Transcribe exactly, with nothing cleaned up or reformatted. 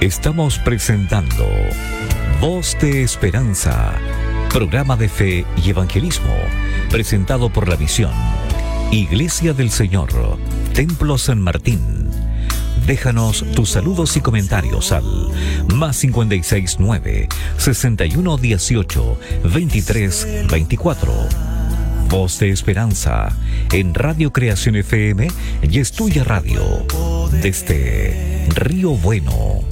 Estamos presentando Voz de Esperanza, programa de fe y evangelismo, presentado por la Misión Iglesia del Señor, Templo San Martín. Déjanos tus saludos y comentarios al más cinco seis nueve, sesenta y uno dieciocho, veintitrés veinticuatro. Voz de Esperanza en Radio Creación F M y Estudia Radio desde Río Bueno.